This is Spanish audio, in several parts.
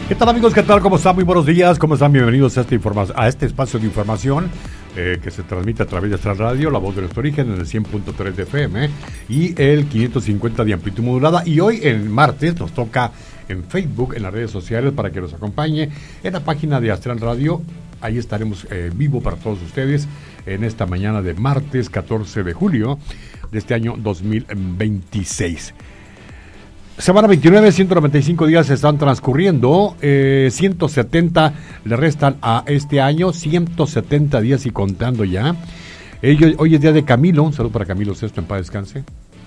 ¿Qué tal, amigos? ¿Qué tal? ¿Cómo están? Muy buenos días. ¿Cómo están? Bienvenidos a este espacio de información que se transmite a través de Astral Radio, La Voz de Nuestro Origen, en el 100.3 de FM y el 550 de amplitud modulada. Y hoy, el martes, nos toca en Facebook, en las redes sociales, para que nos acompañe en la página de Astral Radio. Ahí estaremos vivo para todos ustedes en esta mañana de martes 14 de julio de este año 2026. Semana 29, 195 días se están transcurriendo, 170 le restan a este año, 170 días y contando ya. Hoy es día de Camilo, un saludo para Camilo Sesto, en paz descanse.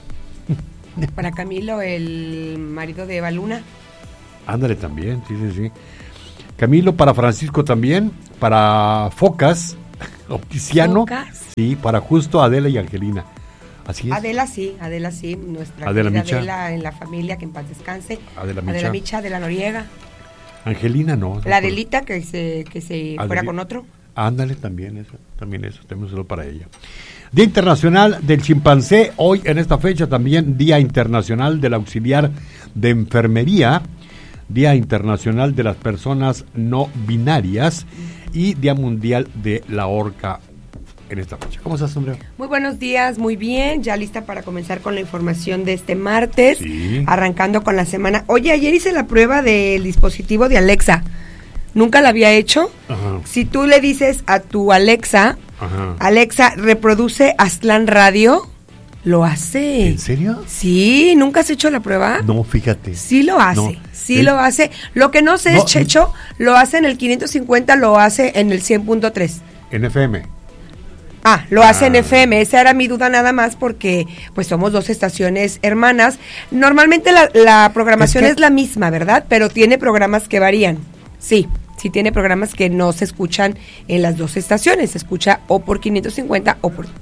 Para Camilo, el marido de Eva Luna. Ándale también, sí. Camilo, para Francisco también, para Focas, Opticiano. ¿Focas? Sí, para Justo, Adela y Angelina. Así es. Adela sí, nuestra Adela Micha. Adela en la familia, que en paz descanse. Adela Micha, Adela Noriega. Angelina no. La Adelita que se fuera con otro. Ándale, también eso, tenemos solo para ella. Día Internacional del Chimpancé, hoy en esta fecha también Día Internacional del Auxiliar de Enfermería, Día Internacional de las Personas No Binarias y Día Mundial de la Orca en esta fecha. ¿Cómo estás, hombre? Muy buenos días, muy bien, ya lista para comenzar con la información de este martes, sí. Arrancando con la semana. Oye, ayer hice la prueba del dispositivo de Alexa, nunca la había hecho. Ajá. Si tú le dices a tu Alexa, ajá, Alexa, reproduce Aztlán Radio, lo hace. ¿En serio? Sí, ¿nunca has hecho la prueba? No, fíjate. Sí lo hace, lo hace. Lo que no sé es, Checho, lo hace en el 550, lo hace en el 100.3. En FM. Lo hace en FM, esa era mi duda nada más porque pues somos dos estaciones hermanas. Normalmente la programación es la misma, ¿verdad? Pero tiene programas que varían. Sí tiene programas que no se escuchan en las dos estaciones, se escucha o por 550 o por...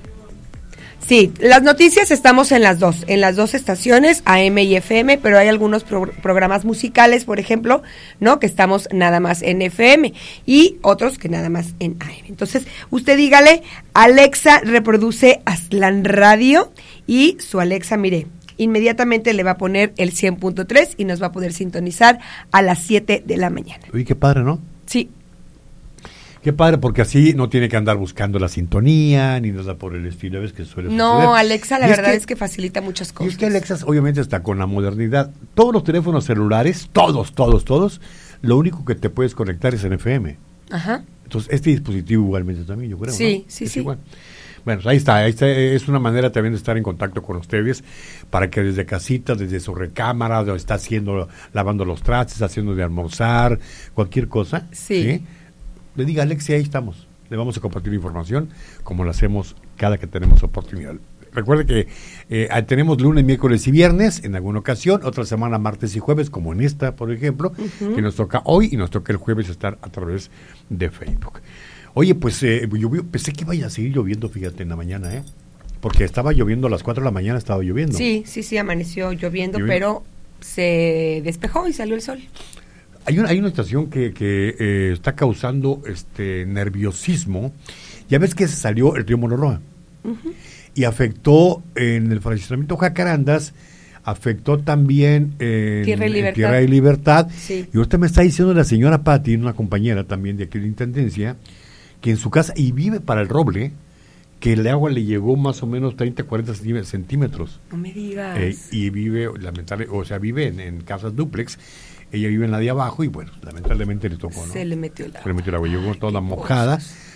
Sí, las noticias estamos en las dos estaciones, AM y FM, pero hay algunos programas musicales, por ejemplo, ¿no? Que estamos nada más en FM y otros que nada más en AM. Entonces, usted dígale, Alexa, reproduce Aztlán Radio, y su Alexa, mire, inmediatamente le va a poner el 100.3 y nos va a poder sintonizar a las 7 de la mañana. Uy, qué padre, ¿no? Sí. Qué padre, porque así no tiene que andar buscando la sintonía, ni nada por el estilo, ¿ves? Que suele suceder. No, Alexa, la verdad es que facilita muchas cosas. Y es que Alexa, obviamente, está con la modernidad. Todos los teléfonos celulares, todos, lo único que te puedes conectar es en FM. Ajá. Entonces, este dispositivo igualmente también, yo creo, sí, ¿no? Sí. Igual. Bueno, ahí está, es una manera también de estar en contacto con ustedes, para que desde casita, desde su recámara, donde está lavando los trastes, haciendo de almorzar, cualquier cosa, ¿sí? Le diga, Alexia, ahí estamos. Le vamos a compartir información como lo hacemos cada que tenemos oportunidad. Recuerde que tenemos lunes, miércoles y viernes en alguna ocasión, otra semana martes y jueves, como en esta, por ejemplo, que nos toca hoy y nos toca el jueves estar a través de Facebook. Oye, pues pensé que vaya a seguir lloviendo, fíjate, en la mañana, porque estaba lloviendo a las 4 de la mañana, estaba lloviendo. Sí, amaneció lloviendo, pero se despejó y salió el sol. Hay una situación que está causando nerviosismo. Ya ves que se salió el río Monoloa y afectó en el fraccionamiento Jacarandas, afectó también en Tierra y Libertad. Sí. Y ahorita me está diciendo la señora Patti, una compañera también de aquí de la Intendencia, que en su casa, y vive para el Roble, que el agua le llegó más o menos 30, 40 centímetros. No me digas. Y vive, vive en casas dúplex. Ella vive en la de abajo y bueno, lamentablemente le tocó, ¿no? Se le metió el agua. Llegó toda mojada.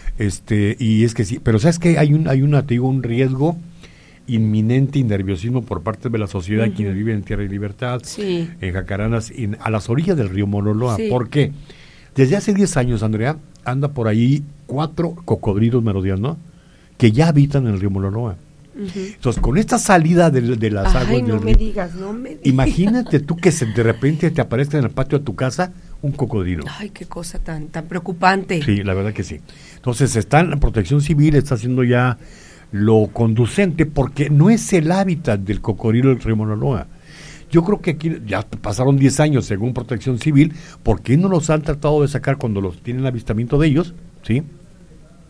Y es que sí, pero sabes que hay un riesgo inminente y nerviosismo por parte de la sociedad, quienes viven en Tierra y Libertad, en Jacarandas, a las orillas del río Monoloa. Sí. ¿Por qué? Desde hace 10 años, Andrea, anda por ahí 4 cocodrilos merodeando que ya habitan en el río Monoloa. Entonces, con esta salida de las aguas del río, no me digas. Imagínate tú que de repente te aparezca en el patio de tu casa un cocodrilo. Ay, qué cosa tan preocupante. Sí, la verdad que sí. Entonces, la Protección Civil está haciendo ya lo conducente, porque no es el hábitat del cocodrilo del río Monoloa. Yo creo que aquí ya pasaron 10 años, según Protección Civil. ¿Por qué no los han tratado de sacar cuando los tienen avistamiento de ellos? ¿Sí?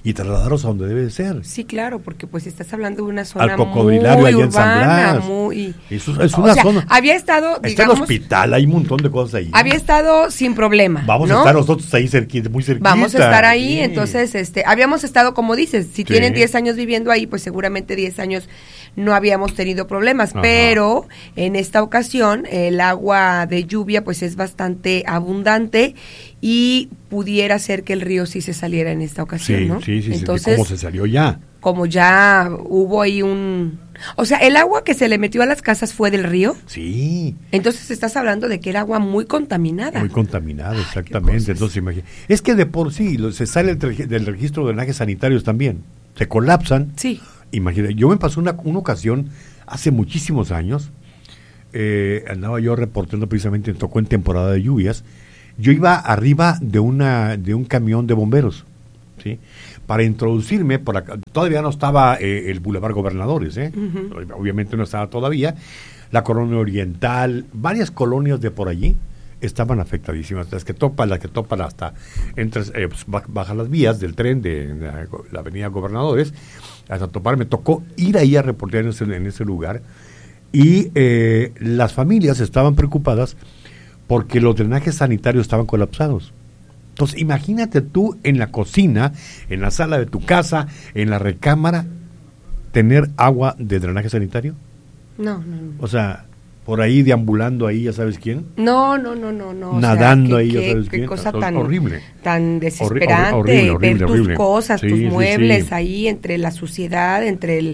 y trasladarlos a donde debe de ser. Sí, claro, porque pues estás hablando de una zona al Cocodrilario allá en San Blas. Eso es una zona. Había estado, digamos, está el hospital, hay un montón de cosas ahí. Había estado sin problema. Vamos a estar nosotros ahí muy cerquita. Vamos a estar ahí, entonces, habíamos estado, como dices, si tienen 10 años viviendo ahí, pues seguramente 10 años no habíamos tenido problemas, pero en esta ocasión el agua de lluvia pues es bastante abundante y pudiera ser que el río sí se saliera en esta ocasión, ¿no? Sí, entonces, ¿cómo se salió ya? Como ya hubo ahí o sea, el agua que se le metió a las casas fue del río. Sí. Entonces estás hablando de que era agua muy contaminada. Muy contaminada, exactamente. Entonces imagínate. Es que de por sí se sale del registro de drenajes sanitarios también. Se colapsan. Sí. Imagínate, yo me pasó una ocasión hace muchísimos años. Andaba yo reportando precisamente, tocó en temporada de lluvias. Yo iba arriba de un camión de bomberos, ¿sí? Para introducirme por acá. Todavía no estaba el Boulevard Gobernadores, obviamente no estaba todavía. La Colonia Oriental, varias colonias de por allí estaban afectadísimas. Las que topan hasta bajan las vías del tren de la avenida Gobernadores, hasta topar. Me tocó ir ahí a reportear en ese lugar, y las familias estaban preocupadas porque los drenajes sanitarios estaban colapsados. Entonces, imagínate tú en la cocina, en la sala de tu casa, en la recámara, tener agua de drenaje sanitario. No. O sea, por ahí deambulando ahí, ya sabes quién. No. Nadando ahí, ya sabes quién. Qué cosa tan horrible. Tan desesperante. Horrible, ver tus cosas, tus muebles ahí, entre la suciedad, entre el...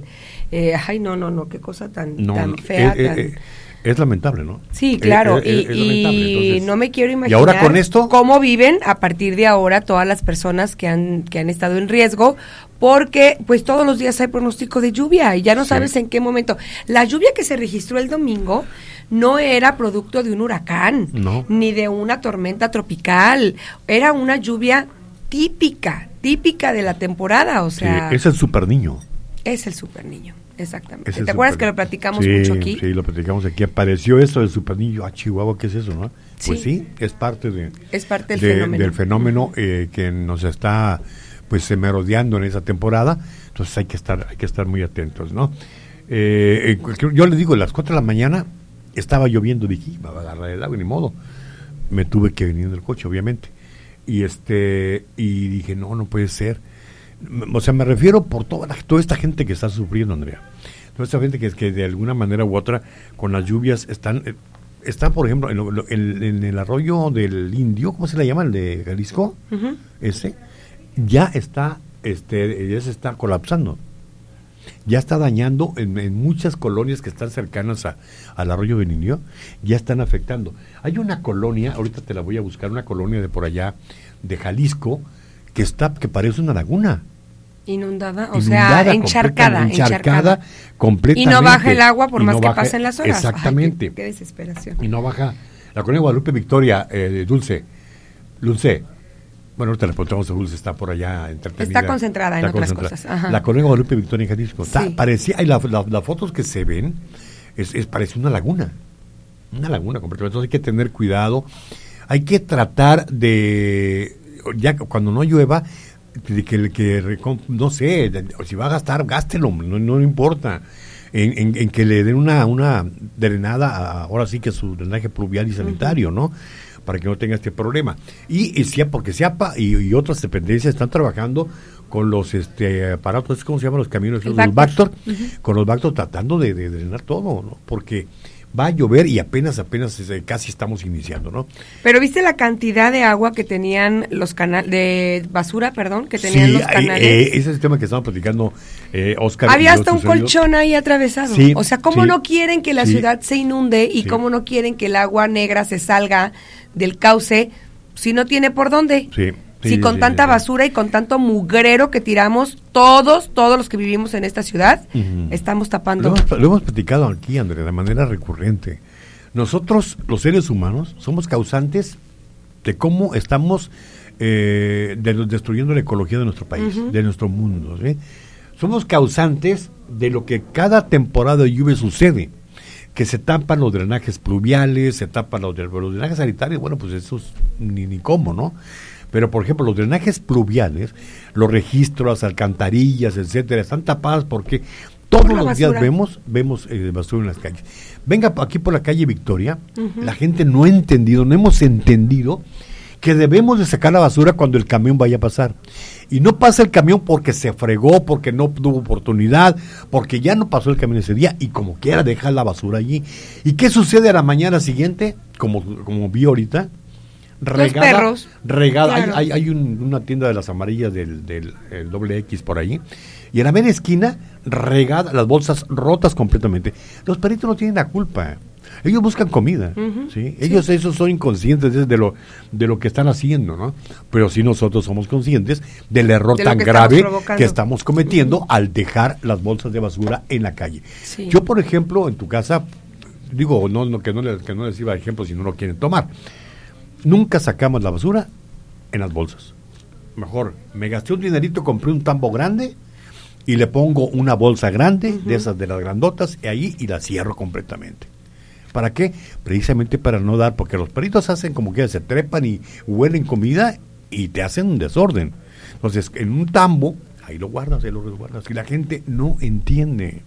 qué cosa tan fea. Es lamentable, ¿no? Sí, claro, es lamentable, entonces, no me quiero imaginar ¿y ahora con esto? Cómo viven a partir de ahora todas las personas que han estado en riesgo, porque pues todos los días hay pronóstico de lluvia y ya no sabes en qué momento. La lluvia que se registró el domingo no era producto de un huracán, ni de una tormenta tropical, era una lluvia típica de la temporada, o sea... Sí, es el Super Niño. Es el Super Niño. Exactamente. ¿Te acuerdas que lo platicamos mucho aquí? Sí, lo platicamos aquí. Apareció esto del Super Niño. Chihuahua, ¿qué es eso, no? Pues sí, es parte del fenómeno. Del fenómeno que nos está pues merodeando en esa temporada. Entonces hay que estar muy atentos, ¿no? Yo le digo, a las 4 de la mañana estaba lloviendo, dije, va a agarrar el agua, ni modo. Me tuve que venir en el coche, obviamente. Y dije, no puede ser. O sea, me refiero por toda esta gente que está sufriendo, Andrea. Toda esta gente que de alguna manera u otra, con las lluvias, está, por ejemplo, en el arroyo del Indio, ¿cómo se le llama? El de Jalisco, ya se está colapsando. Ya está dañando en muchas colonias que están cercanas al arroyo del Indio, ya están afectando. Hay una colonia, ahorita te la voy a buscar, una colonia de por allá, de Jalisco, que parece una laguna. Inundada, o sea, encharcada completamente. Y no baja el agua por más que pasen las horas. Exactamente. Ay, qué desesperación. Y no baja. La colonia Guadalupe Victoria, Dulce. Bueno, ahorita le preguntamos a Dulce, está por allá entretenida. Está concentrada en otras cosas. Ajá. La colonia Guadalupe Victoria en Jalisco. Sí. Parecía, las fotos que se ven, parece una laguna. Una laguna completamente. Entonces hay que tener cuidado. Hay que tratar de... Ya cuando no llueva, no sé, si va a gastar, gástelo, no importa, en que le den una drenada, ahora sí que su drenaje pluvial y sanitario, ¿no? Para que no tenga este problema. Y porque SIAPA y otras dependencias están trabajando con los aparatos, ¿cómo se llaman los camiones? Los Vactor, con los Vactor tratando de drenar todo, ¿no? Porque va a llover y apenas casi estamos iniciando, ¿no? Pero ¿viste la cantidad de agua que tenían los canales, de basura, que tenían los canales? Ese es el tema que estamos platicando, Oscar. Había hasta un colchón ahí atravesado. Sí, o sea, ¿cómo no quieren que la ciudad se inunde y cómo no quieren que el agua negra se salga del cauce si no tiene por dónde? Si con tanta basura y con tanto mugrero que tiramos todos los que vivimos en esta ciudad, estamos tapando. Lo hemos platicado aquí, Andrea, de manera recurrente. Nosotros, los seres humanos, somos causantes de cómo estamos destruyendo la ecología de nuestro país, de nuestro mundo, ¿sí? Somos causantes de lo que cada temporada de lluvia sucede, que se tapan los drenajes pluviales, se tapan los drenajes sanitarios, bueno, pues eso es ni cómo, ¿no? Pero, por ejemplo, los drenajes pluviales, los registros, las alcantarillas, etcétera, están tapadas porque todos los días vemos basura en las calles. Venga aquí por la calle Victoria, la gente no hemos entendido que debemos de sacar la basura cuando el camión vaya a pasar. Y no pasa el camión porque se fregó, porque no tuvo oportunidad, porque ya no pasó el camión ese día y como quiera dejar la basura allí. ¿Y qué sucede a la mañana siguiente? Como vi ahorita, regada. Los perros. Regada. Claro. Hay una tienda de las amarillas del doble X por ahí. Y en la media esquina, regada, las bolsas rotas completamente. Los perritos no tienen la culpa. Ellos buscan comida, ¿sí? Ellos esos son inconscientes de lo que están haciendo, ¿no? Pero sí nosotros somos conscientes del error tan grave que estamos cometiendo al dejar las bolsas de basura en la calle. Sí. Yo, por ejemplo, en tu casa, digo, que no les sirva de ejemplo si no lo quieren tomar, nunca sacamos la basura en las bolsas. Mejor, me gasté un dinerito, compré un tambo grande y le pongo una bolsa grande, de esas de las grandotas, y la cierro completamente. ¿Para qué? Precisamente para no dar, porque los perritos hacen como que se trepan y huelen comida y te hacen un desorden. Entonces, en un tambo, ahí lo guardas, ahí lo resguardas. Y la gente no entiende,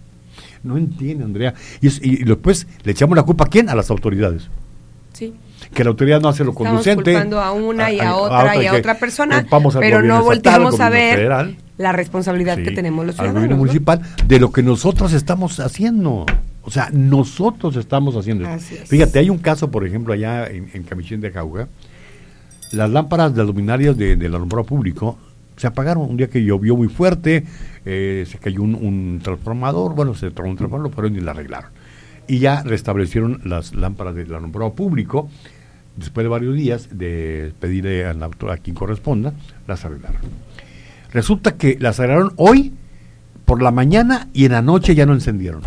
Andrea. Y después le echamos la culpa ¿a quién? A las autoridades. Sí. Que la autoridad no hace lo conducente. Estamos culpando a una y a otra persona, pero no volteamos a ver federal, la responsabilidad que tenemos los ciudadanos. Al gobierno municipal de lo que nosotros estamos haciendo. O sea, nosotros estamos haciendo esto. Fíjate, hay un caso, por ejemplo, allá en Camichín de Jauja, las lámparas de las luminarias del alumbrado público se apagaron un día que llovió muy fuerte, se cayó un transformador, se trabó un transformador, lo fueron y la arreglaron. Y ya restablecieron las lámparas del alumbrado público, después de varios días de pedirle a quien corresponda, las arreglaron. Resulta que las arreglaron hoy, por la mañana, y en la noche ya no encendieron.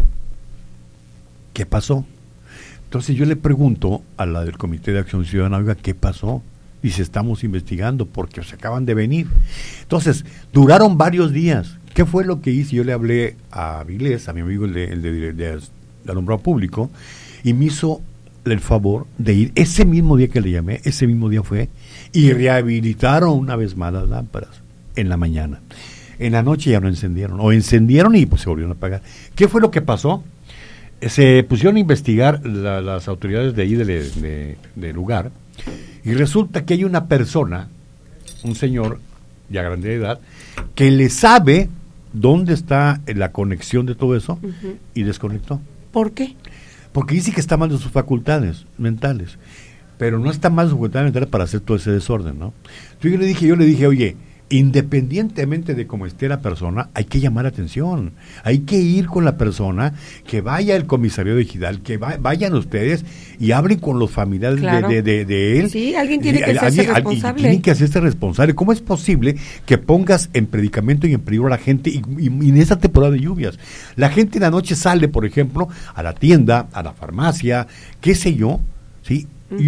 ¿Qué pasó? Entonces yo le pregunto a la del Comité de Acción Ciudadana, oiga, ¿qué pasó? Dice, estamos investigando porque se acaban de venir. Entonces, duraron varios días. ¿Qué fue lo que hice? Yo le hablé a Vilés, a mi amigo el de alumbrado público, y me hizo el favor de ir ese mismo día que le llamé, ese mismo día fue, y rehabilitaron una vez más las lámparas en la mañana. En la noche ya no encendieron, o encendieron y pues se volvieron a apagar. ¿Qué fue lo que pasó? Se pusieron a investigar las autoridades de ahí del lugar, y resulta que hay una persona, un señor ya grande de edad, que le sabe dónde está la conexión de todo eso, y desconectó. ¿Por qué? Porque dice que está mal de sus facultades mentales, pero no está mal de sus facultades mentales para hacer todo ese desorden, ¿no? Entonces yo le dije, oye, independientemente de cómo esté la persona, hay que llamar atención, hay que ir con la persona, que vaya el comisario de Gidal, que vayan ustedes y hablen con los familiares de él. Sí, alguien tiene que hacerse responsable. Tienen que hacerse responsable. ¿Cómo es posible que pongas en predicamento y en peligro a la gente y en esa temporada de lluvias? La gente en la noche sale, por ejemplo, a la tienda, a la farmacia, qué sé yo, ¿sí? Y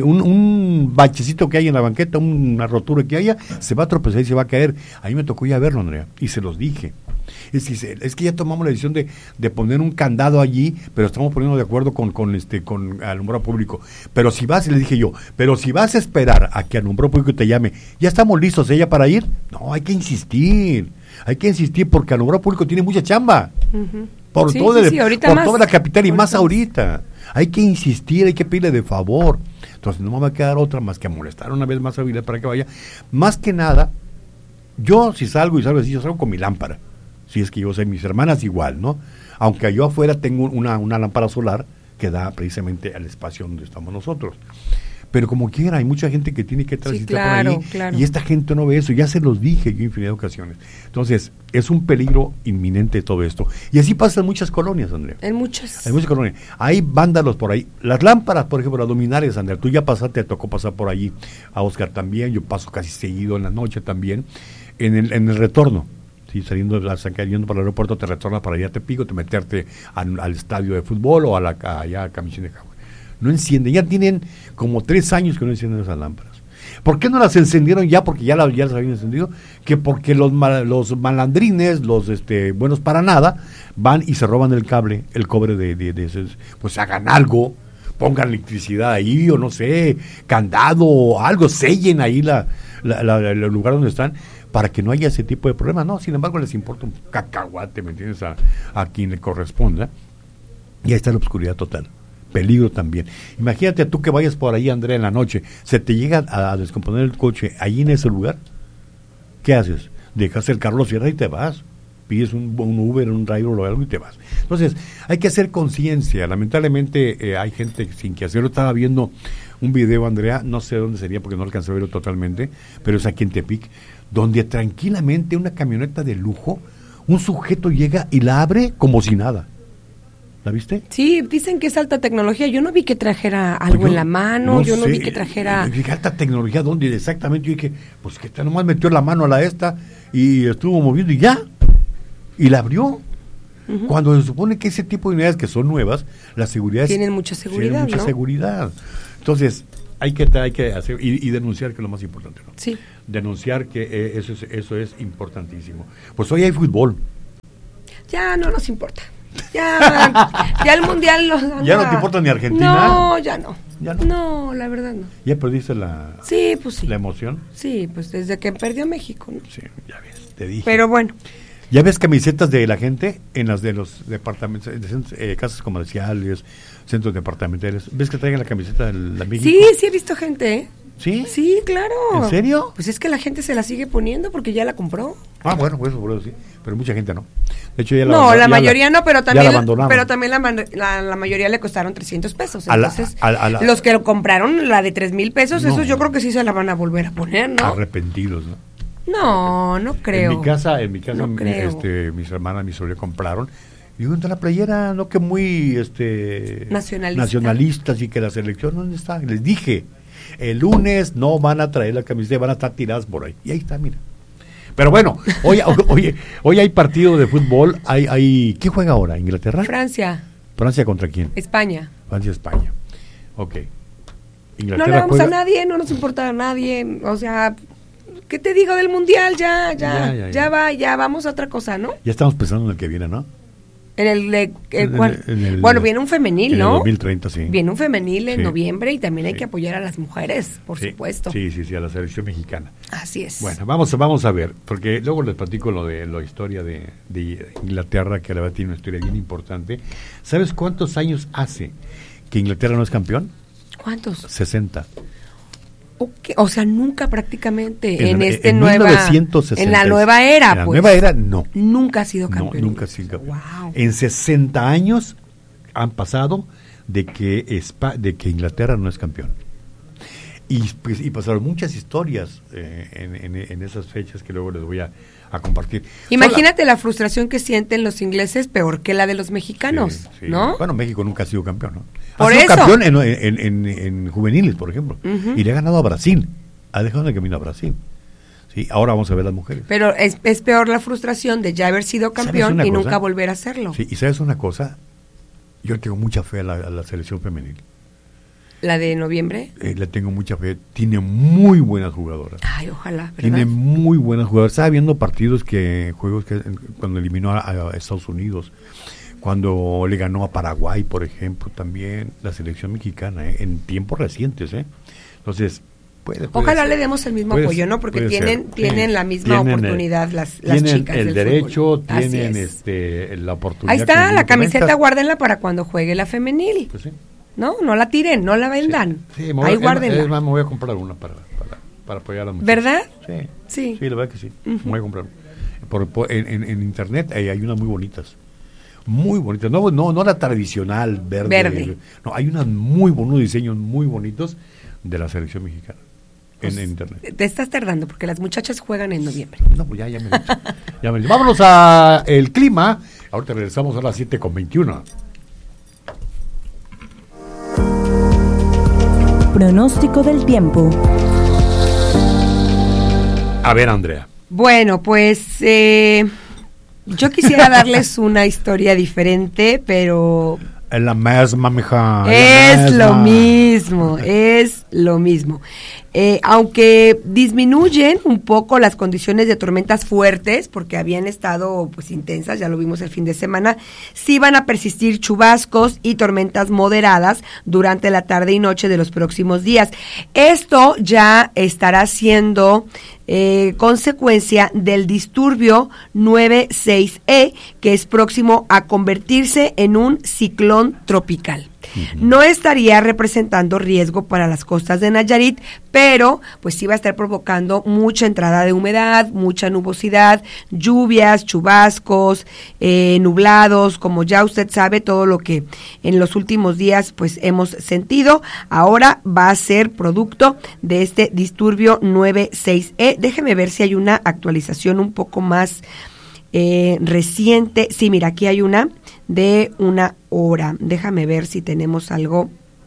un bachecito que hay en la banqueta, una rotura que haya, se va a tropezar y se va a caer. A mí me tocó ya verlo, Andrea, y se los dije. Es que ya tomamos la decisión de poner un candado allí, pero estamos poniendo de acuerdo con alumbrado público. Pero si vas, le dije yo, pero si vas a esperar a que alumbrado público te llame, ya estamos listos ella para ir. No, hay que insistir porque alumbrado público tiene mucha chamba. Por toda la capital y más ahorita. Hay que insistir, hay que pedirle de favor. Entonces no me va a quedar otra más que molestar una vez más a Vilés para que vaya. Más que nada, yo si salgo así, yo salgo con mi lámpara. Si es que yo sé, mis hermanas igual, ¿no? Aunque yo afuera tengo una lámpara solar que da precisamente al espacio donde estamos nosotros. Pero como quiera, hay mucha gente que tiene que transitar por ahí, claro. Y esta gente no ve eso, ya se los dije yo infinidad de ocasiones. Entonces, es un peligro inminente todo esto. Y así pasa en muchas colonias, Andrea. En muchas colonias. Hay vándalos por ahí. Las lámparas, por ejemplo, las luminarias, Andrea, tú ya pasaste, te tocó pasar por allí. A Oscar también, yo paso casi seguido en la noche también. En el retorno, ¿sí? Saliendo para el aeropuerto, te retornas para allá a Tepico, te meterte al estadio de fútbol o allá a Camichín de Jauja. No encienden, ya tienen como 3 años que no encienden esas lámparas. ¿Por qué no las encendieron ya? Porque ya las habían encendido. Que porque los malandrines, los buenos para nada, van y se roban el cobre de ese. Pues hagan algo, pongan electricidad ahí, o no sé, candado o algo, sellen ahí el lugar donde están, para que no haya ese tipo de problemas. No, sin embargo, les importa un cacahuate, ¿me entiendes? A quien le corresponda. Y ahí está la oscuridad total. Peligro también. Imagínate tú que vayas por ahí, Andrea, en la noche, se te llega a descomponer el coche ahí en ese lugar. ¿Qué haces? Dejas el carro, lo cierras y te vas. Pides un Uber, un driver o algo y te vas. Entonces, hay que hacer conciencia. Lamentablemente hay gente sin que hacerlo. Estaba viendo un video, Andrea, no sé dónde sería porque no alcancé a verlo totalmente, pero es aquí en Tepic, donde tranquilamente una camioneta de lujo, un sujeto llega y la abre como si nada. ¿La viste? Sí, dicen que es alta tecnología. Yo no vi que trajera algo en la mano, yo no vi que trajera... ¿Alta tecnología dónde exactamente? Yo dije, pues que está, nomás metió la mano a la esta y estuvo moviendo y ya. Y la abrió. Uh-huh. Cuando se supone que ese tipo de unidades que son nuevas, la seguridad... Tienen mucha seguridad, mucha seguridad. Entonces, hay que hacer y denunciar, que es lo más importante, ¿no? Sí. Denunciar que eso es importantísimo. Pues hoy hay fútbol. Ya no nos importa. Ya el mundial ¿Ya no te importa ni Argentina? No, ya no. ¿Ya no? No, la verdad no. ¿Ya perdiste la emoción? Sí, pues desde que perdió México, ¿no? Sí, ya ves, te dije. Pero bueno. ¿Ya ves camisetas de la gente en las de los departamentos, casas comerciales, centros departamentales? ¿Ves que traigan la camiseta de la México? Sí he visto gente, ¿eh? ¿Sí? Sí, claro. ¿En serio? Pues es que la gente se la sigue poniendo porque ya la compró. Ah, bueno, pues por eso sí, pero mucha gente no. De hecho, ya la mayoría no, pero también la mayoría le costaron 300 pesos. Entonces, los que compraron la de 3,000 pesos, esos yo creo que sí se la van a volver a poner, ¿no? Arrepentidos, ¿no? No creo. En mi casa no mis hermanas, mi sobrina compraron. Y digo, la playera, no que muy nacionalistas y que la selección, ¿dónde está? Les dije, el lunes no van a traer la camiseta, van a estar tiradas por ahí. Y ahí está, mira. Pero bueno, hoy hay partido de fútbol. ¿Quién juega ahora? ¿Inglaterra? Francia. ¿Francia contra quién? España. Francia-España. Ok. No le vamos a nadie, no nos importa a nadie. O sea, ¿qué te digo del mundial? Ya vamos a otra cosa, ¿no? Ya estamos pensando en el que viene, ¿no? Bueno, viene un femenil, ¿no? En el 2030, sí. Viene un femenil en noviembre y también hay que apoyar a las mujeres, por supuesto. Sí, a la selección mexicana. Así es. Bueno, vamos a ver, porque luego les platico lo de la historia de Inglaterra, que la verdad tiene una historia bien importante. ¿Sabes cuántos años hace que Inglaterra no es campeón? ¿Cuántos? 60. Okay. O sea, nunca prácticamente en 1960, en la nueva era, en la nueva era, no. Nunca ha sido campeón. No, nunca ha sido campeón. Wow. En 60 años han pasado de que Inglaterra no es campeón. Y pasaron muchas historias en esas fechas que luego les voy a compartir. Imagínate la frustración que sienten los ingleses, peor que la de los mexicanos, sí. ¿No? Bueno, México nunca ha sido campeón, ¿no? Por ha sido eso. campeón en juveniles, por ejemplo, y le ha ganado a Brasil. Ha dejado de camino a Brasil. Sí, ahora vamos a ver las mujeres. Pero es peor la frustración de ya haber sido campeón y nunca volver a hacerlo. Sí, y ¿sabes una cosa? Yo tengo mucha fe a la selección femenil. ¿La de noviembre? Le tengo mucha fe. Tiene muy buenas jugadoras. Ay, ojalá, ¿verdad? Tiene muy buenas jugadoras. Estaba viendo juegos que cuando eliminó a Estados Unidos, cuando le ganó a Paraguay, por ejemplo, también la selección mexicana, en tiempos recientes, Entonces, ojalá le demos el mismo apoyo, ¿no? Porque tienen la misma oportunidad las chicas del derecho, fútbol. tienen la oportunidad. Ahí está, la camiseta, guárdenla para cuando juegue la femenil. Pues sí. No la tiren, no la vendan. Sí, ahí guárdenla. Es más, me voy a comprar una para apoyar a las mujeres. ¿Verdad? Sí, la verdad que sí. Me voy a comprar una. En internet hay unas muy bonitas. Muy bonitas. No la tradicional verde. No, hay unos diseños muy bonitos de la selección mexicana. Pues en internet. Te estás tardando porque las muchachas juegan en noviembre. No, pues ya me lo he dicho. Vámonos a el clima. Ahorita regresamos a las 7:21. Pronóstico del tiempo. A ver, Andrea. Bueno, pues yo quisiera darles una historia diferente, pero Es la misma, mija. Es lo mismo, es lo mismo. Aunque disminuyen un poco las condiciones de tormentas fuertes, porque habían estado pues intensas, ya lo vimos el fin de semana, sí van a persistir chubascos y tormentas moderadas durante la tarde y noche de los próximos días. Esto ya estará siendo consecuencia del disturbio 96E, que es próximo a convertirse en un ciclón tropical. No estaría representando riesgo para las costas de Nayarit, pero pues sí va a estar provocando mucha entrada de humedad, mucha nubosidad, lluvias, chubascos, nublados, como ya usted sabe, todo lo que en los últimos días pues hemos sentido, ahora va a ser producto de este disturbio 96E. Déjeme ver si hay una actualización un poco más reciente. Sí, mira, aquí hay una de 1 hora. Déjame ver si tenemos algo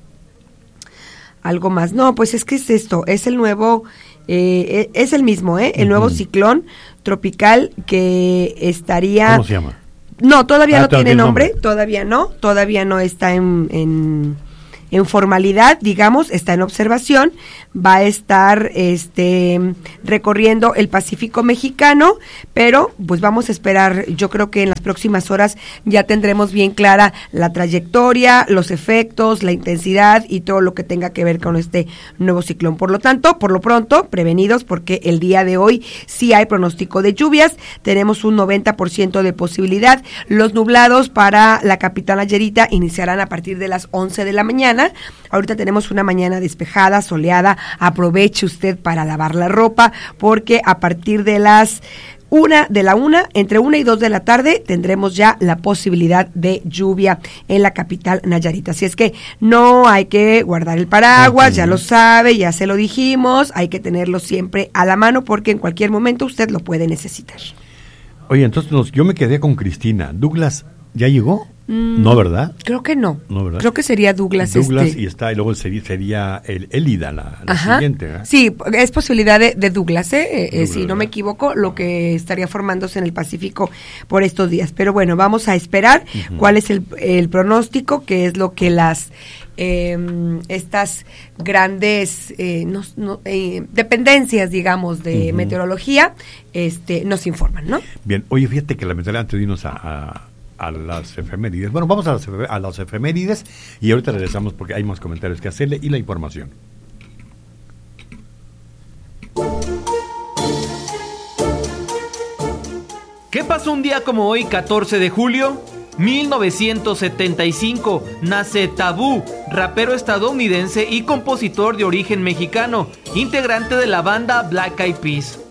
más. No, pues es que es esto, es el nuevo, es el mismo, el nuevo ciclón tropical que estaría... ¿Cómo se llama? No, todavía no tiene nombre, todavía no está en formalidad, digamos, está en observación, va a estar recorriendo el Pacífico mexicano, pero pues vamos a esperar, yo creo que en las próximas horas ya tendremos bien clara la trayectoria, los efectos, la intensidad y todo lo que tenga que ver con este nuevo ciclón. Por lo tanto, por lo pronto, prevenidos, porque el día de hoy sí hay pronóstico de lluvias, tenemos un 90% de posibilidad. Los nublados para la capital nayarita iniciarán a partir de las 11 de la mañana. Ahorita tenemos una mañana despejada, soleada. Aproveche usted para lavar la ropa, porque a partir de las entre 1 y 2 de la tarde tendremos ya la posibilidad de lluvia en la capital nayarita. Así es que no hay que guardar el paraguas, ya lo sabe, ya se lo dijimos, hay que tenerlo siempre a la mano porque en cualquier momento usted lo puede necesitar. Oye, entonces yo me quedé con Cristina. ¿Douglas ya llegó? No, ¿verdad? Creo que no. No, ¿verdad? Creo que sería Douglas. Douglas y luego sería Elida, la siguiente. ¿Eh? Sí, es posibilidad de Douglas, Douglas, si no me equivoco, lo que estaría formándose en el Pacífico por estos días. Pero bueno, vamos a esperar cuál es el pronóstico, que es lo que las estas grandes dependencias, digamos de meteorología nos informan, ¿no? Bien, oye, fíjate que lamentablemente antes de irnos a las efemérides. Bueno, vamos a las efemérides y ahorita regresamos porque hay más comentarios que hacerle y la información. ¿Qué pasó un día como hoy, 14 de julio? 1975, nace Tabú, rapero estadounidense y compositor de origen mexicano, integrante de la banda Black Eyed Peas.